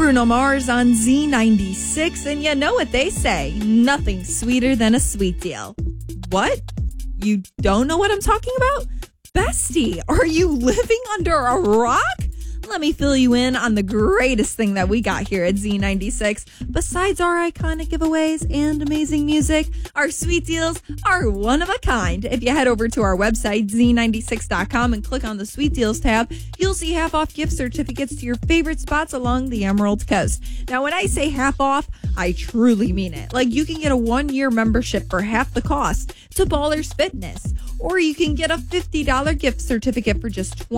Bruno Mars on Z96, and you know what they say, nothing sweeter than a sweet deal. What? You don't know what I'm talking about? Bestie, are you living under a rock? Let me fill you in on the greatest thing that we got here at Z96. Besides our iconic giveaways and amazing music, our sweet deals are one of a kind. If you head over to our website, z96.com, and click on the sweet deals tab, you'll see half off gift certificates to your favorite spots along the Emerald Coast. Now, when I say half off, I truly mean it. Like, you can get a 1-year membership for half the cost to Ballers Fitness, or you can get a $50 gift certificate for just